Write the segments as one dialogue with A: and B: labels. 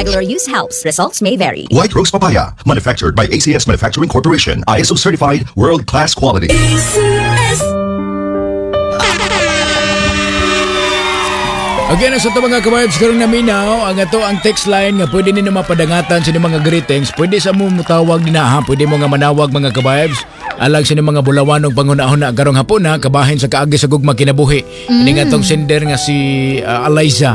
A: regular use helps. Results may vary.
B: White Rose Papaya, manufactured by ACS Manufacturing Corporation. ISO certified, world-class quality.
A: ACS.
C: Okay na sa ito mga ka-vibes, karong naminaw, ang ito ang text line nga pwede nyo mapadangatan sa mga greetings. Pwede sa mo mutawag din na ha, pwede mo nga manawag mga ka-vibes. Alang sa mga bulawanong pangunahon na karong hapon na, kabahin sa kaagi sa gugma kinabuhi. Ini nga tong sender nga si Eliza,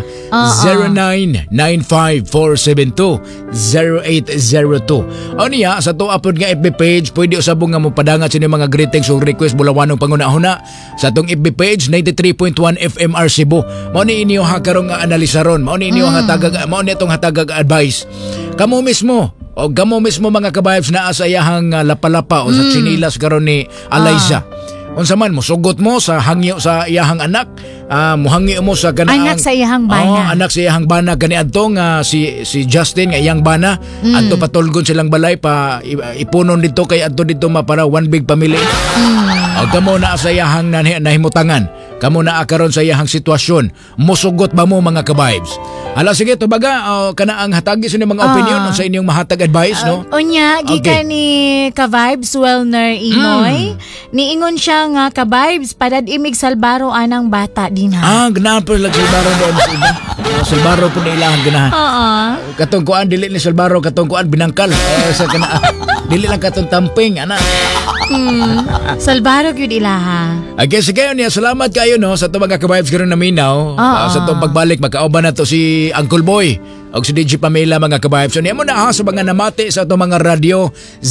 C: 0995-472-0802. O niya, sa to upload nga FB page, pwede usabong nga mapadangat sa mga greetings o request bulawanong pangunahon na. Sa tong FB page, 93.1 FMR Cebu. Mao ni inyo ha karong analisaron, mao ni inyo mao ni itong hatagag advice. Kamo mismo o gamo mismo mga ka-vibes na asayahang lapalapa o sa chinilas karon ni Eliza. Unsa man mosugot mo sa hangyo sa iyahang anak, muhangyo mo sa kanang
D: anak sa iyahang bana.
C: Anak sa iyahang bana kani adto nga si Justin nga iyang bana, adto patulgon silang balay pa ipunon dito kay adto dito para one big family. O kamo na sa iyahang nahimutangan. Kamo na karon sa iyahang sitwasyon. Musugot ba mo mga ka-vibes? Hala sige to baga kana ang hatagi sa mga opinion sa inyong mahatag advice no.
D: Unya gikan ni ka-vibes Wellner Inoy. Niingon siya nga ka-vibes padad imig salbaro anang bata din ha.
C: Ganapo lang salbaro doon sa iba. Salbaro po na ilahan ganahan. Katong kuan dili ni salbaro katong kuan binangkal. Sa kana dili lang katong tamping ana.
D: Salbaro gyud ilaha.
C: Okay, sige niya. Salamat kayo no sa mga ka-vibes karon na minaw. Sa itong pagbalik magkaoban na to si Uncle Boy o si DJ Pamela mga ka-vibes. So niya mo na sa mga namati sa itong mga radio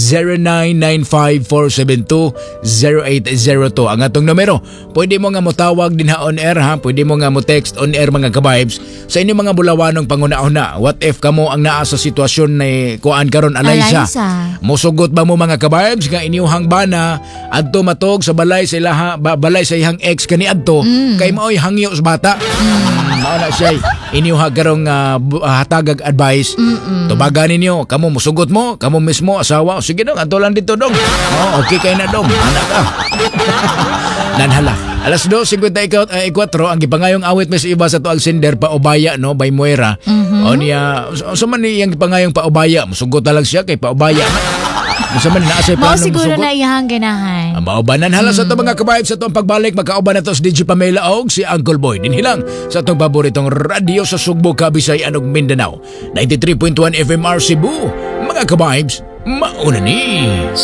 C: 0995-472-0802 ang atong numero. Pwede mo nga motawag din ha on air ha. Pwede mo nga mo text on air mga ka-vibes sa inyong mga bulawanong pangunahuna. What if kamo ang naa sa sitwasyon na kuan karon Eliza? Musugot ba mo mga ka-vibes nga inyuhang bana adto matog sa balay sa ilaha balay sa iyang ex kani adto kay maoy hangyo sa bata. Mao na siya inyuha garong hatagag advice. Tubagan ninyo, kamo musugot mo, kamo mismo asawa. Sige dong, adto lang dito dong. Okay kay na dong, anak ka. Nanhala. Alas 2:54 ang gipangayong awit mes iba sa tuag sender pa Ubaya no by Moira. O niya so man niyang gipangayong pa Ubaya, musugot na lang siya kay pa Ubaya. Sa man na asay pa
D: siguro na iyang ganahan.
C: Maubanan hala sa to mga ka-vibes sa tong pagbalik magkauban na to si DJ Pamela og si Uncle Boy dinhilang sa tong paboritong radio sa Sugbo, Kabisayan ug Mindanao 93.1 FMR Cebu. Mga ka-vibes, mauna ni.